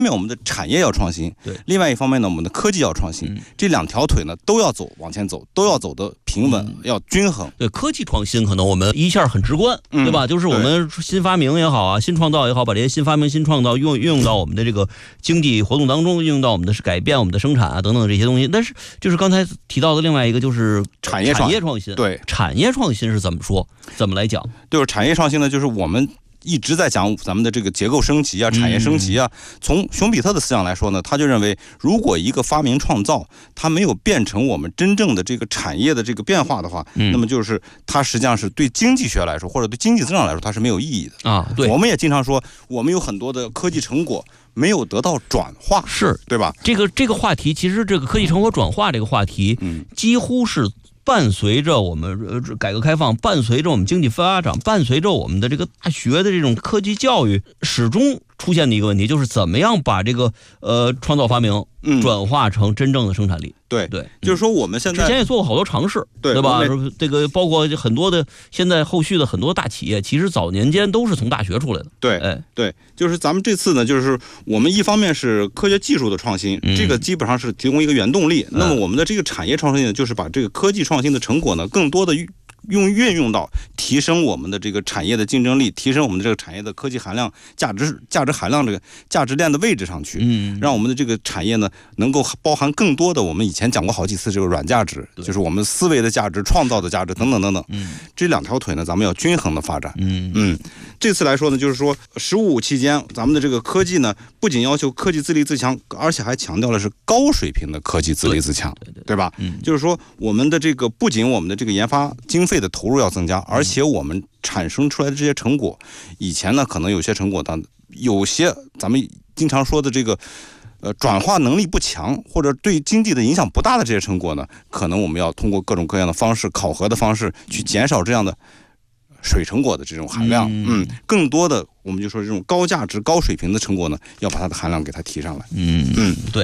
面我们的产业要创新， 对， 另外一方面呢，我们的科技要创新，这两条腿呢都要走，往前走，都要走得平稳，要均衡。 对，科技创新可能我们一下很直观，对吧？就是我们新发明也好啊，新创造也好，把这些新发明、新创造运用到我们的这个经济活动当中，运用到我们的改变我们的生产啊等等这些东西。但是就是刚才提到的另外一个就是产业创新， 对， 产业创新是怎么说？怎么来讲？ 就是产业创新呢，就是我们一直在讲咱们的这个结构升级啊，产业升级啊。从熊彼特的思想来说呢，他就认为，如果一个发明创造它没有变成我们真正的这个产业的这个变化的话，那么就是它实际上是对经济学来说，或者对经济增长来说，它是没有意义的啊。对， 我们也经常说，我们有很多的科技成果没有得到转化， 是对吧？ 这个话题，其实这个科技成果转化这个话题，几乎是伴随着我们改革开放，伴随着我们经济发展，伴随着我们的这个大学的这种科技教育，始终出现的一个问题，就是怎么样把这个创造发明转化成真正的生产力。 对，就是说我们现在之前也做过好多尝试，对吧？这个包括很多的现在后续的很多大企业，其实早年间都是从大学出来的。 对，就是咱们这次呢，就是我们一方面是科学技术的创新，这个基本上是提供一个原动力。那么我们的这个产业创新呢，就是把这个科技创新的成果呢，更多的运用到提升我们的这个产业的竞争力，提升我们的这个产业的科技含量、价值含量这个价值链的位置上去，让我们的这个产业呢能够包含更多的我们以前讲过好几次这个软价值，就是我们思维的价值、创造的价值等等等等。这两条腿呢，咱们要均衡的发展。这次来说呢，就是说15期间，咱们的这个科技呢，不仅要求科技自立自强，而且还强调的是高水平的科技自立自强，对吧？就是说我们的这个不仅我们的这个研发经费的投入要增加，而且我们产生出来的这些成果，以前呢可能有些成果有些咱们经常说的这个转化能力不强，或者对经济的影响不大的这些成果呢，可能我们要通过各种各样的方式，考核的方式去减少这样的水成果的这种含量。更多的我们就说这种高价值高水平的成果呢，要把它的含量给它提上来。 对。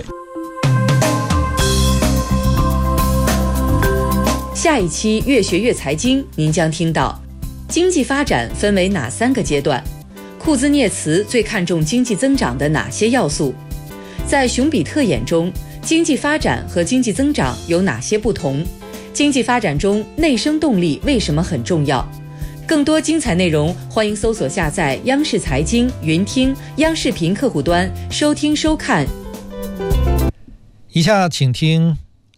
下一期越学越财经，您将听到经济发展分为哪3个阶段，库兹涅茨最看重经济增长的哪些要素，在熊彼特眼中，经济发展和经济增长有哪些不同，经济发展中内生动力为什么很重要。更多精彩内容，欢迎搜索下载央视财经云听央视频客户端收听收看。 以下请听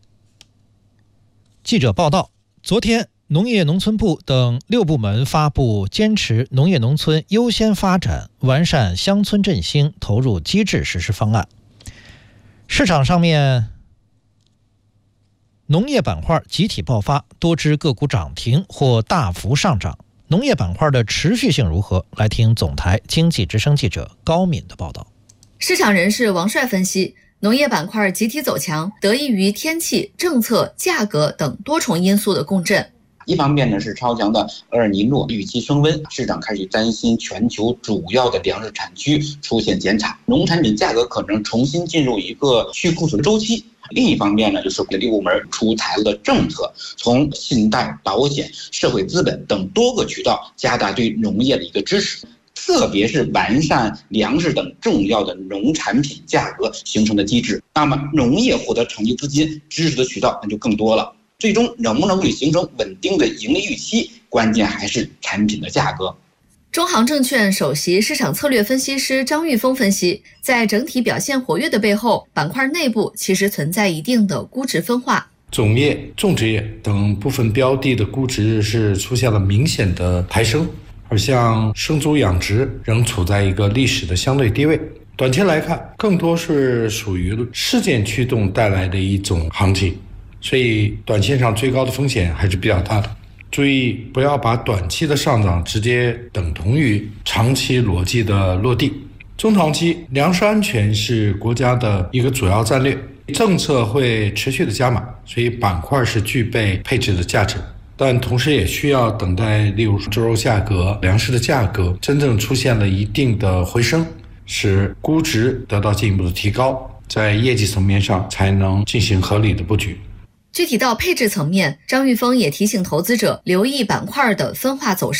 记者报道。昨天，农业农村部等6部门发布坚持农业农村优先发展，完善乡村振兴投入机制实施方案。市场上面，农业板块集体爆发，多只个股涨停或大幅上涨。农业板块的持续性如何？来听总台经济之声记者高敏的报道。 市场人士王帅分析，农业板块集体走强，得益于天气、政策、价格等多重因素的共振。 一方面呢是超强的厄尔尼诺预期升温，市场开始担心全球主要的粮食产区出现减产，农产品价格可能重新进入一个去库存周期。另一方面呢，就是6部门出台了政策，从信贷、保险、社会资本等多个渠道加大对农业的一个支持，特别是完善粮食等重要的农产品价格形成的机制。那么农业获得长期资金支持的渠道那就更多了。最终能不能够形成稳定的盈利预期，关键还是产品的价格。 中航证券首席市场策略分析师张玉峰分析，在整体表现活跃的背后，板块内部其实存在一定的估值分化。 种业、种植业等部分标的的估值是出现了明显的抬升，而像生猪养殖仍处在一个历史的相对低位。短期来看，更多是属于事件驱动带来的一种行情，所以短线上最高的风险还是比较大的。注意不要把短期的上涨直接等同于长期逻辑的落地。中长期，粮食安全是国家的一个主要战略，政策会持续的加码，所以板块是具备配置的价值。但同时也需要等待，例如猪肉价格、粮食的价格真正出现了一定的回升，使估值得到进一步的提高，在业绩层面上才能进行合理的布局。 具体到配置层面，张玉峰也提醒投资者留意板块的分化走势。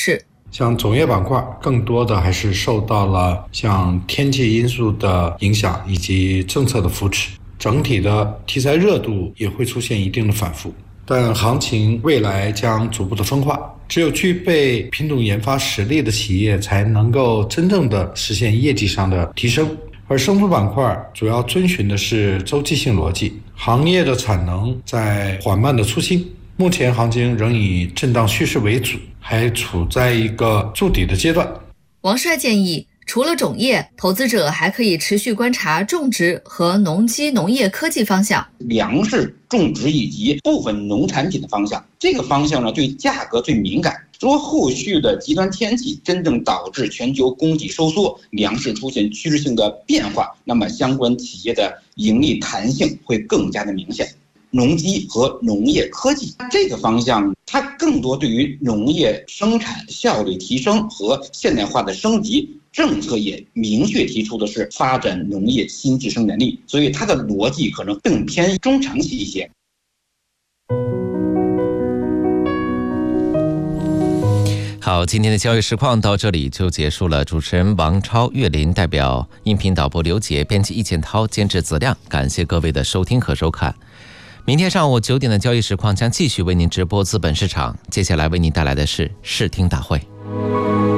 像种业板块更多的还是受到了像天气因素的影响以及政策的扶持，整体的题材热度也会出现一定的反复，但行情未来将逐步的分化，只有具备品种研发实力的企业才能够真正的实现业绩上的提升。而生物板块主要遵循的是周期性逻辑，行业的产能在缓慢的出清，目前行情仍以震荡趋势为主，还处在一个筑底的阶段。 王帅建议，除了种业，投资者还可以持续观察种植和农机农业科技方向， 粮食种植以及部分农产品的方向。这个方向呢，对价格最敏感。如果后续的极端天气真正导致全球供给收缩，粮食出现趋势性的变化，那么相关企业的盈利弹性会更加的明显。农机和农业科技这个方向，它更多对于农业生产效率提升和现代化的升级，政策也明确提出的是发展农业新质生产力，所以它的逻辑可能更偏中长期一些。 好，今天的交易实况到这里就结束了。主持人王超、岳林，代表音频导播刘杰，编辑易建涛，监制子亮，感谢各位的收听和收看。明天上午9点的交易实况将继续为您直播资本市场，接下来为您带来的是视听大会。